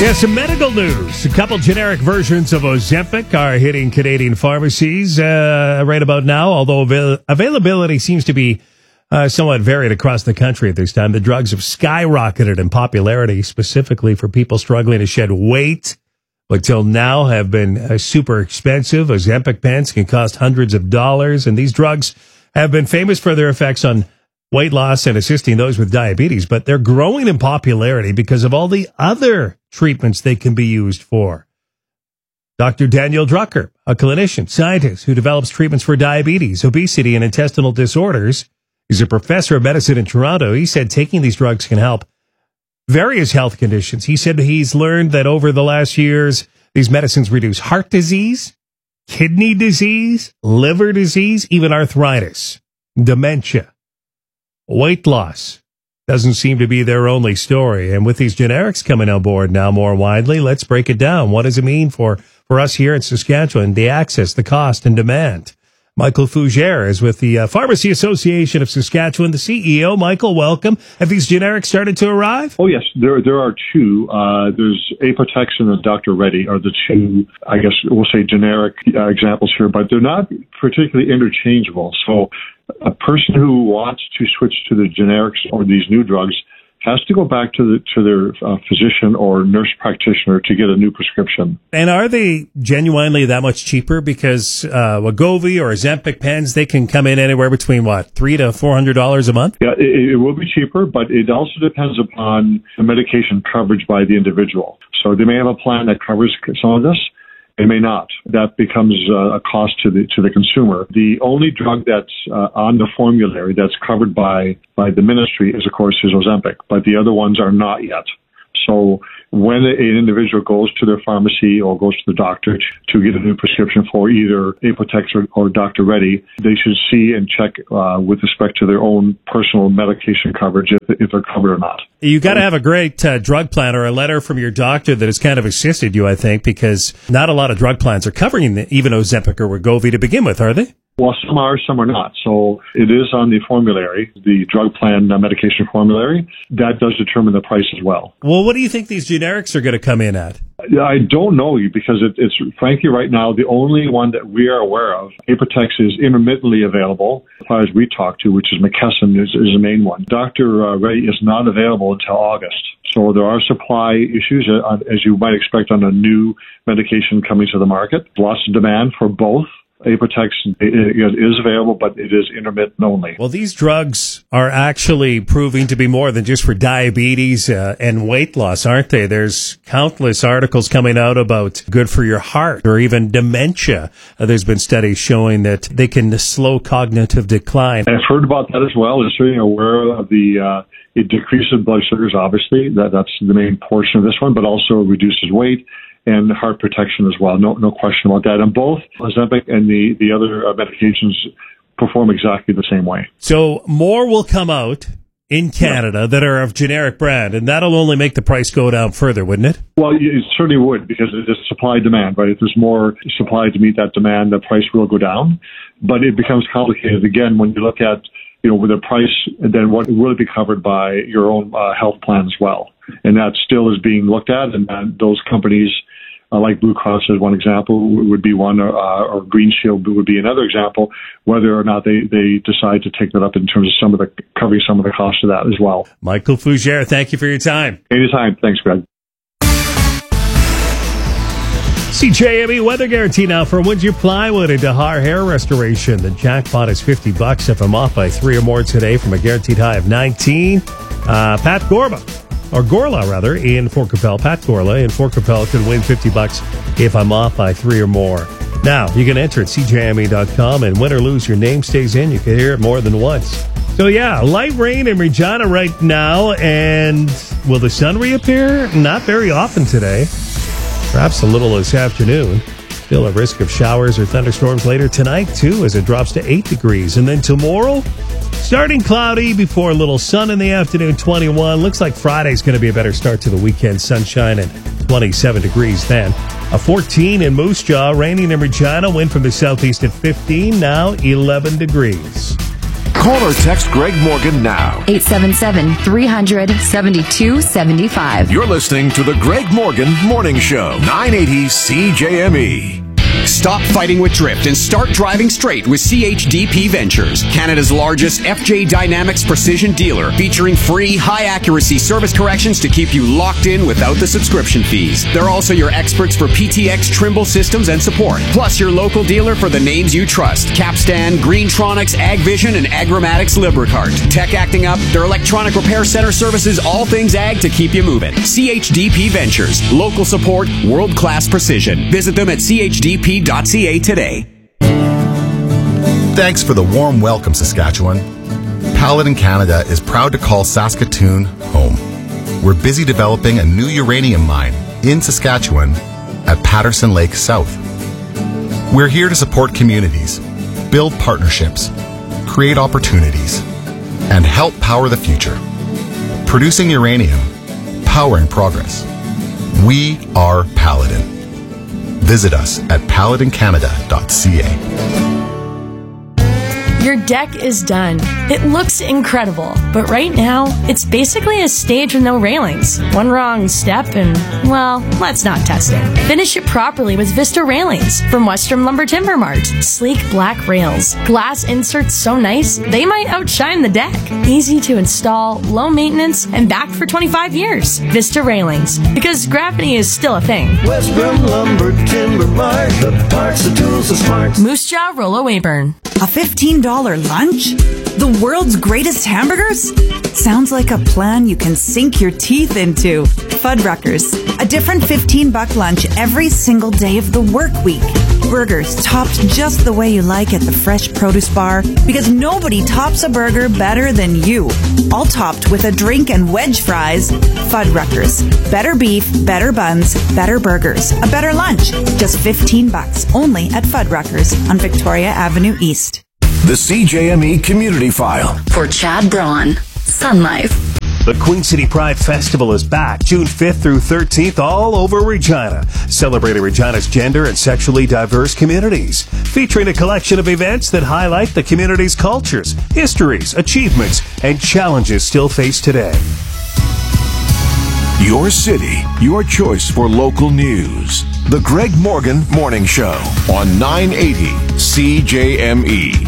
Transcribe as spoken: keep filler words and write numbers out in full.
Yeah, some medical news. A couple generic versions of Ozempic are hitting Canadian pharmacies uh, right about now, although avail- availability seems to be uh, somewhat varied across the country at this time. The drugs have skyrocketed in popularity, specifically for people struggling to shed weight, but till now have been uh, super expensive. Ozempic pens can cost hundreds of dollars, and these drugs have been famous for their effects on weight loss and assisting those with diabetes, but they're growing in popularity because of all the other treatments they can be used for. Doctor Daniel Drucker, a clinician, scientist who develops treatments for diabetes, obesity, and intestinal disorders, is a professor of medicine in Toronto. He said taking these drugs can help various health conditions. He said he's learned that over the last years, these medicines reduce heart disease, kidney disease, liver disease, even arthritis, dementia. Weight loss doesn't seem to be their only story. And with these generics coming on board now more widely, let's break it down. What does it mean for, for us here in Saskatchewan? The access, the cost, and demand. Michael Fougere is with the uh, Pharmacy Association of Saskatchewan, the C E O. Michael, welcome. Have these generics started to arrive? Oh, yes. There there are two. Uh, there's Apotex and Doctor Reddy are the two, I guess we'll say, generic uh, examples here, but they're not particularly interchangeable. So a person who wants to switch to the generics or these new drugs has to go back to the to their uh, physician or nurse practitioner to get a new prescription. And are they genuinely that much cheaper? Because uh, Wegovy or Ozempic pens, they can come in anywhere between, what, three to four hundred dollars a month? Yeah, it, it will be cheaper, but it also depends upon the medication coverage by the individual. So they may have a plan that covers some of this. It may not. That becomes uh, a cost to the to the consumer. The only drug that's uh, on the formulary that's covered by by the ministry is, of course, is Ozempic, but the other ones are not yet. So when an individual goes to their pharmacy or goes to the doctor to get a new prescription for either Apotex or, or Doctor Reddy, they should see and check uh, with respect to their own personal medication coverage if, if they're covered or not. You got to have a great uh, drug plan or a letter from your doctor that has kind of assisted you, I think, because not a lot of drug plans are covering the, even Ozempic or Wegovy to begin with, are they? Well, some are, some are not. So it is on the formulary, the drug plan uh, medication formulary. That does determine the price as well. Well, what do you think these generics are going to come in at? I don't know because it, it's frankly right now the only one that we are aware of. Apotex is intermittently available. As far as we talk to, which is McKesson, is, is the main one. Doctor Reddy is not available until August. So there are supply issues, uh, as you might expect on a new medication coming to the market. Lots of demand for both. Apotex is available, but it is intermittent only. Well, these drugs are actually proving to be more than just for diabetes uh, and weight loss, aren't they? There's countless articles coming out about good for your heart or even dementia. Uh, there's been studies showing that they can slow cognitive decline. I've heard about that as well. I'm certainly aware of the uh, it decreases blood sugars, obviously. That, that's the main portion of this one, but also reduces weight and heart protection as well. No, no question about that. And both Ozempic and the, the other uh, medications perform exactly the same way. So more will come out in Canada yeah. that are of generic brand, and that'll only make the price go down further, wouldn't it? Well, it certainly would, because it's supply-demand, right? If there's more supply to meet that demand, the price will go down. But it becomes complicated, again, when you look at, you know, with the price, and then what will be covered by your own uh, health plan as well. And that still is being looked at, and uh, those companies, Uh, like Blue Cross as one example, would be one, uh, or Green Shield would be another example, whether or not they, they decide to take that up in terms of some of the, covering some of the cost of that as well. Michael Fougere, thank you for your time. Anytime. Thanks, Greg. C J M E weather guarantee now for Windsor Plywood and Dahar Hair Restoration. The jackpot is fifty bucks if I'm off by three or more today from a guaranteed high of nineteen. Uh, Pat Gorba. Or Gorla, rather, in Fort Capel. Pat Gorla in Fort Capel could win fifty bucks if I'm off by three or more. Now, you can enter at C J M E dot com, and win or lose, your name stays in. You can hear it more than once. So, yeah, light rain in Regina right now, and will the sun reappear? Not very often today. Perhaps a little this afternoon. Still a risk of showers or thunderstorms later tonight, too, as it drops to eight degrees. And then tomorrow, starting cloudy before a little sun in the afternoon, twenty-one. Looks like Friday's going to be a better start to the weekend. Sunshine and twenty-seven degrees then. A fourteen in Moose Jaw, raining in Regina. Wind from the southeast at fifteen, now eleven degrees. Call or text Greg Morgan now. eight seven seven, three hundred, seventy-two seventy-five. You're listening to the Greg Morgan Morning Show, nine eighty C J M E. Stop fighting with drift and start driving straight with C H D P Ventures, Canada's largest F J Dynamics precision dealer, featuring free, high-accuracy service corrections to keep you locked in without the subscription fees. They're also your experts for P T X Trimble systems and support, plus your local dealer for the names you trust: Capstan, Greentronics, AgVision, and Agramatics Libricart. Tech acting up, their electronic repair center services all things ag to keep you moving. C H D P Ventures, local support, world-class precision. Visit them at c h d p dot c a today. Thanks for the warm welcome, Saskatchewan. Paladin Canada is proud to call Saskatoon home. We're busy developing a new uranium mine in Saskatchewan at Patterson Lake South. We're here to support communities, build partnerships, create opportunities, and help power the future. Producing uranium, powering progress. We are Paladin. Visit us at paladin canada dot c a. Your deck is done. It looks incredible, but right now, it's basically a stage with no railings. One wrong step and, well, let's not test it. Finish it properly with Vista Railings from Western Lumber Timber Mart. Sleek black rails. Glass inserts so nice, they might outshine the deck. Easy to install, low maintenance, and backed for twenty-five years. Vista Railings, because gravity is still a thing. Western Lumber Timber Mart, the parts, the tools, the smarts. Moose Jaw, Rollo Weyburn. A fifteen dollars lunch? The world's greatest hamburgers? Sounds like a plan you can sink your teeth into. Fuddruckers. A different fifteen buck lunch every single day of the work week. Burgers topped just the way you like at the Fresh Produce Bar, because nobody tops a burger better than you. All topped with a drink and wedge fries. Fuddruckers. Better beef, better buns, better burgers. A better lunch. Just fifteen bucks. Only at Fuddruckers on Victoria Avenue East. The C J M E Community File. For Chad Braun, Sun Life. The Queen City Pride Festival is back June fifth through thirteenth all over Regina, celebrating Regina's gender and sexually diverse communities, featuring a collection of events that highlight the community's cultures, histories, achievements, and challenges still faced today. Your city, your choice for local news. The Greg Morgan Morning Show on nine eighty C J M E.